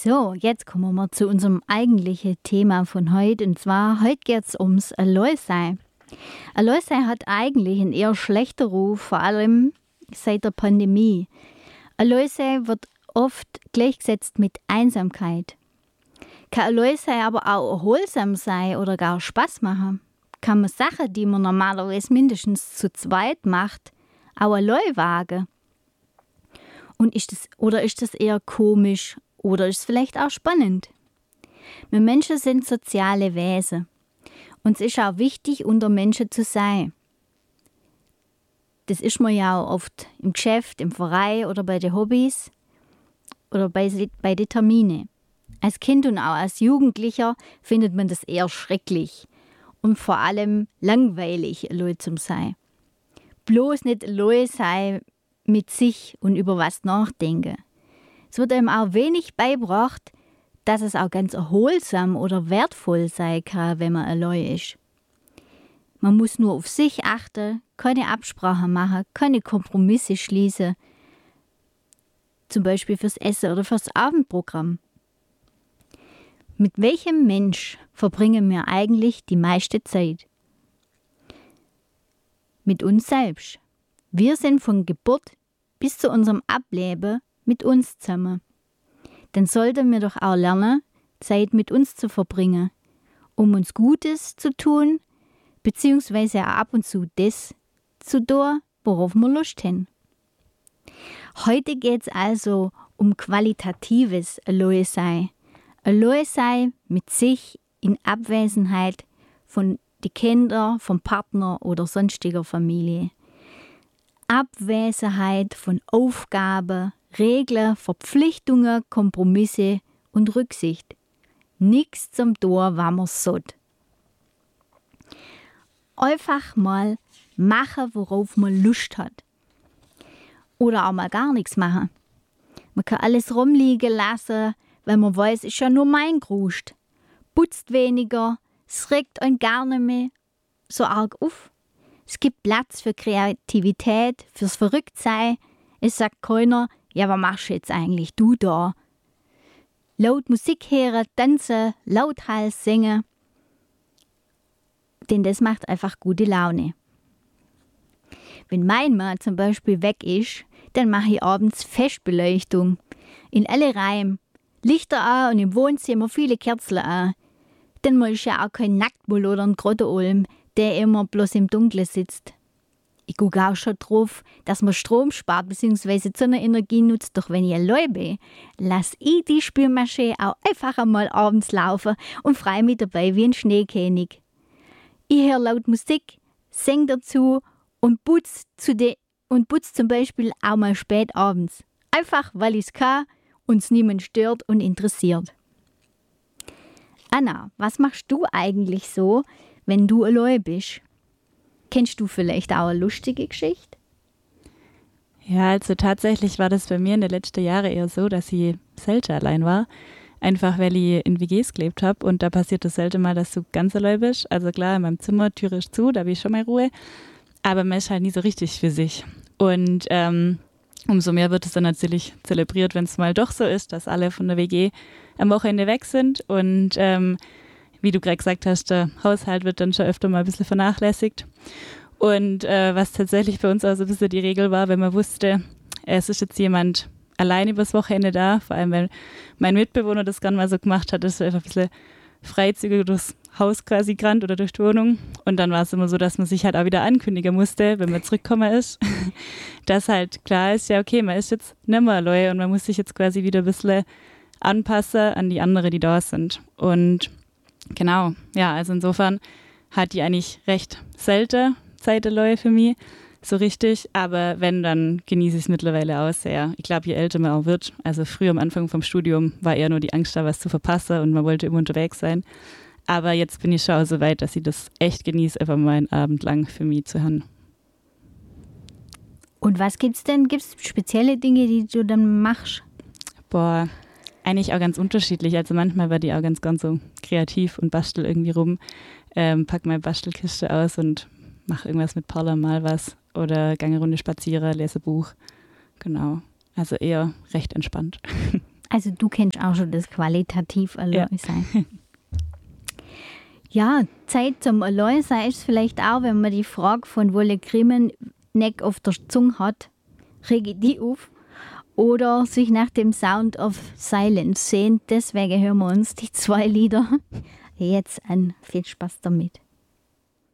So, jetzt kommen wir zu unserem eigentlichen Thema von heute. Und zwar, heute geht es ums Alois-Sein. Alois-Sein hat eigentlich einen eher schlechten Ruf, vor allem seit der Pandemie. Alois-Sein wird oft gleichgesetzt mit Einsamkeit. Kann Alois-Sein aber auch erholsam sein oder gar Spaß machen? Kann man Sachen, die man normalerweise mindestens zu zweit macht, auch allein wagen? Und ist das eher komisch oder ist es vielleicht auch spannend? Wir Menschen sind soziale Wesen. Und es ist auch wichtig, unter Menschen zu sein. Das ist man ja auch oft im Geschäft, im Verein oder bei den Hobbys oder bei den Terminen. Als Kind und auch als Jugendlicher findet man das eher schrecklich und vor allem langweilig, allein zu sein. Bloß nicht allein sein mit sich und über was nachdenken. Es wird einem auch wenig beigebracht, dass es auch ganz erholsam oder wertvoll sein kann, wenn man allein ist. Man muss nur auf sich achten, keine Absprachen machen, keine Kompromisse schließen, zum Beispiel fürs Essen oder fürs Abendprogramm. Mit welchem Mensch verbringen wir eigentlich die meiste Zeit? Mit uns selbst. Wir sind von Geburt bis zu unserem Ableben mit uns zusammen. Dann sollten wir doch auch lernen, Zeit mit uns zu verbringen, um uns Gutes zu tun, beziehungsweise auch ab und zu das zu tun, worauf wir Lust haben. Heute geht es also um qualitatives Allein-Sein. Allein-Sein mit sich in Abwesenheit von den Kindern, vom Partner oder sonstiger Familie. Abwesenheit von Aufgaben, Regeln, Verpflichtungen, Kompromisse und Rücksicht. Nichts zum Tor, was man sollt. Einfach mal machen, worauf man Lust hat. Oder auch mal gar nichts machen. Man kann alles rumliegen lassen, weil man weiß, ist ja nur mein Grust. Putzt weniger, es regt einen gar nicht mehr so arg auf. Es gibt Platz für Kreativität, fürs Verrücktsein. Es sagt keiner, ja, was machst du jetzt eigentlich du da? Laut Musik hören, tanzen, lauthals singen. Denn das macht einfach gute Laune. Wenn mein Mann zum Beispiel weg ist, dann mache ich abends Festbeleuchtung. In alle Reihen. Lichter an und im Wohnzimmer viele Kerzen an. Denn man ist ja auch kein Nacktmull oder ein Grotteolm, der immer bloß im Dunkeln sitzt. Ich gucke auch schon drauf, dass man Strom spart bzw. Sonnenenergie nutzt. Doch wenn ich allein bin, lasse ich die Spülmaschine auch einfach einmal abends laufen und freue mich dabei wie ein Schneekönig. Ich höre laut Musik, singe dazu und putze zum Beispiel auch mal spät abends. Einfach, weil ich es kann und es niemand stört und interessiert. Anna, was machst du eigentlich so, wenn du allein bist? Kennst du vielleicht auch eine lustige Geschichte? Ja, also tatsächlich war das bei mir in den letzten Jahren eher so, dass ich selten allein war. Einfach, weil ich in WGs gelebt habe und da passiert es selten mal, dass du ganz allein bist. Also klar, in meinem Zimmer, Tür ist zu, da habe ich schon mal Ruhe. Aber man ist halt nie so richtig für sich. Und umso mehr wird es dann natürlich zelebriert, wenn es mal doch so ist, dass alle von der WG am Wochenende weg sind. Und wie du gerade gesagt hast, der Haushalt wird dann schon öfter mal ein bisschen vernachlässigt. Und was tatsächlich bei uns auch so ein bisschen die Regel war, wenn man wusste, es ist jetzt jemand allein übers Wochenende da, vor allem weil mein Mitbewohner das gerne mal so gemacht hat, ist einfach ein bisschen freizügig durchs Haus quasi gerannt oder durch die Wohnung. Und dann war es immer so, dass man sich halt auch wieder ankündigen musste, wenn man zurückgekommen ist, dass halt klar ist, ja okay, man ist jetzt nicht mehr allein und man muss sich jetzt quasi wieder ein bisschen anpassen an die anderen, die da sind. Und genau, ja, also insofern hat die eigentlich recht selten Zeit allein für mich, so richtig, aber wenn, dann genieße ich es mittlerweile auch sehr. Ich glaube, je älter man auch wird, also früher am Anfang vom Studium war eher nur die Angst da, was zu verpassen und man wollte immer unterwegs sein. Aber jetzt bin ich schon so weit, dass ich das echt genieße, einfach mal einen Abend lang für mich zu haben. Und was gibt's denn? Gibt es spezielle Dinge, die du dann machst? Boah, eigentlich auch ganz unterschiedlich. Also manchmal war die auch ganz so kreativ und bastel irgendwie rum, pack meine Bastelkiste aus und mache irgendwas mit Paula, mal was oder gehe eine Runde spazieren, lese ein Buch. Genau, also eher recht entspannt. Also du kennst auch schon das qualitativ allein sein. Ja, Zeit zum allein sein ist vielleicht auch, wenn man die Frage von Wolle Grimmen nicht auf der Zunge hat, rege ich die auf. Oder sich nach dem Sound of Silence sehnt. Deswegen hören wir uns die 2 Lieder jetzt an. Viel Spaß damit.